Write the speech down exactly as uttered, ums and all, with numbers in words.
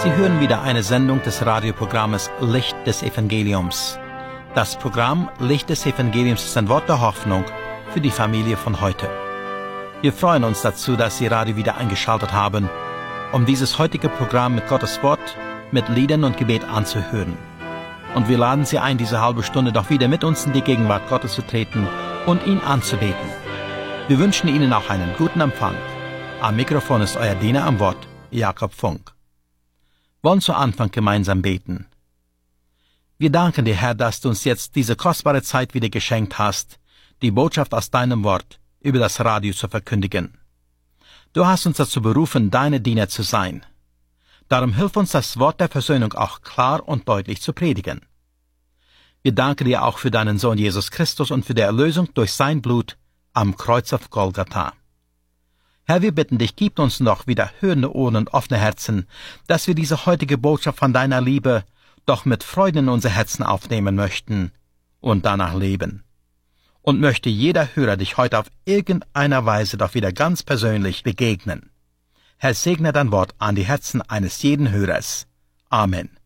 Sie hören wieder eine Sendung des Radioprogrammes Licht des Evangeliums. Das Programm Licht des Evangeliums ist ein Wort der Hoffnung für die Familie von heute. Wir freuen uns dazu, dass Sie Radio wieder eingeschaltet haben, um dieses heutige Programm mit Gottes Wort, mit Liedern und Gebet anzuhören. Und wir laden Sie ein, diese halbe Stunde doch wieder mit uns in die Gegenwart Gottes zu treten und ihn anzubeten. Wir wünschen Ihnen auch einen guten Empfang. Am Mikrofon ist euer Diener am Wort, Jakob Funk. Wollen zu Anfang gemeinsam beten. Wir danken dir, Herr, dass du uns jetzt diese kostbare Zeit wieder geschenkt hast, die Botschaft aus deinem Wort über das Radio zu verkündigen. Du hast uns dazu berufen, deine Diener zu sein. Darum hilf uns, das Wort der Versöhnung auch klar und deutlich zu predigen. Wir danken dir auch für deinen Sohn Jesus Christus und für die Erlösung durch sein Blut am Kreuz auf Golgatha. Herr, wir bitten dich, gib uns noch wieder hörende Ohren und offene Herzen, dass wir diese heutige Botschaft von deiner Liebe doch mit Freude in unser Herzen aufnehmen möchten und danach leben. Und möchte jeder Hörer dich heute auf irgendeiner Weise doch wieder ganz persönlich begegnen. Herr, segne dein Wort an die Herzen eines jeden Hörers. Amen.